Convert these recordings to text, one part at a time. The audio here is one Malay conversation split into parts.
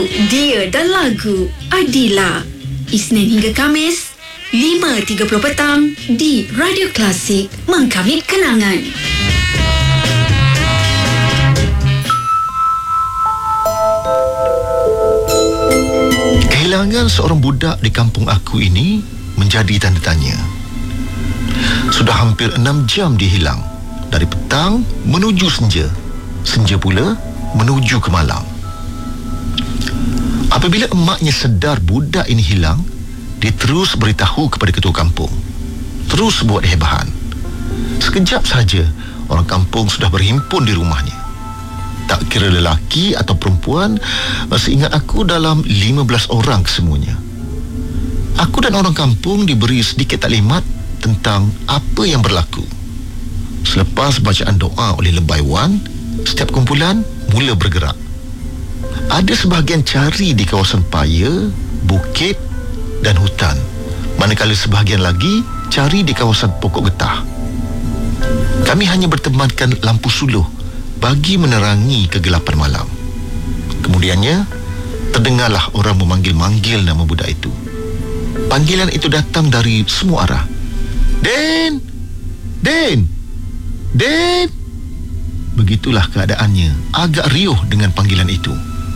Dia dan Lagu Adila. Isnin hingga Kamis 5.30 petang di Radio Klasik Mengkamit Kenangan. Kehilangan seorang budak di kampung aku ini menjadi tanda tanya. Sudah hampir 6 jam dia hilang. Dari petang menuju senja. Senja pula menuju ke malam. Apabila emaknya sedar budak ini hilang, dia terus beritahu kepada ketua kampung. Terus buat hebahan. Sekejap saja orang kampung sudah berhimpun di rumahnya. Tak kira lelaki atau perempuan, masih ingat aku dalam 15 orang kesemuanya. Aku dan orang kampung diberi sedikit taklimat tentang apa yang berlaku. Selepas bacaan doa oleh Lebay Wan, setiap kumpulan mula bergerak. Ada sebahagian cari di kawasan paya, bukit dan hutan, manakala sebahagian lagi cari di kawasan pokok getah. Kami hanya bertemankan lampu suluh bagi menerangi kegelapan malam. Kemudiannya terdengarlah orang memanggil-manggil nama budak itu. Panggilan itu datang dari semua arah. Den! Den! Den! Begitulah keadaannya, agak riuh dengan panggilan itu.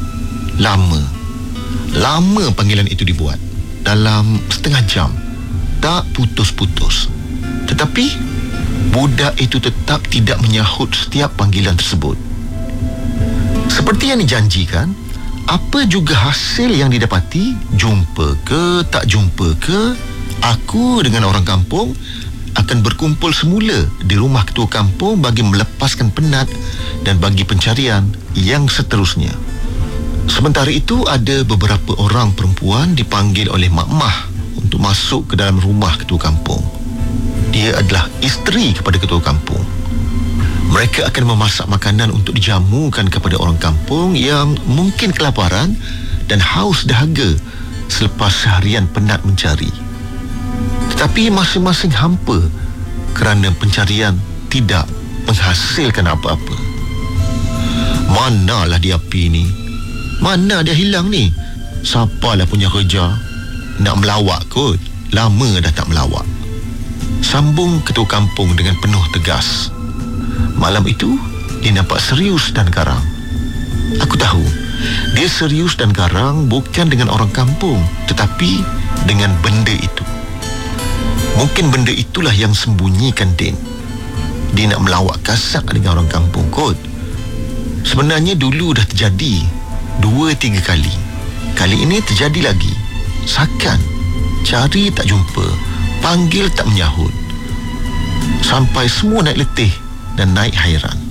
Lama panggilan itu dibuat. Dalam setengah jam, tak putus-putus. Tetapi budak itu tetap tidak menyahut setiap panggilan tersebut. Seperti yang dijanjikan, apa juga hasil yang didapati, jumpa ke tak jumpa ke, aku dengan orang kampung akan berkumpul semula di rumah ketua kampung bagi melepaskan penat dan bagi pencarian yang seterusnya. Sementara itu, ada beberapa orang perempuan dipanggil oleh Mak Mah untuk masuk ke dalam rumah ketua kampung. Dia adalah isteri kepada ketua kampung. Mereka akan memasak makanan untuk dijamukan kepada orang kampung yang mungkin kelaparan dan haus dahaga selepas seharian penat mencari. Tetapi masing-masing hampa kerana pencarian tidak menghasilkan apa-apa. Manalah dia api ni? Mana dia hilang ni? Siapalah punya kerja? Nak melawak kot. Lama dah tak melawak. Sambung ketua kampung dengan penuh tegas. Malam itu, dia nampak serius dan garang. Aku tahu, dia serius dan garang bukan dengan orang kampung, tetapi dengan benda itu. Mungkin benda itulah yang sembunyikan Den. Dia nak melawak kasar dengan orang kampung kot. Sebenarnya dulu dah terjadi 2-3 kali. Kali ini terjadi lagi. Sakan cari tak jumpa, panggil tak menyahut, sampai semua naik letih dan naik hairan.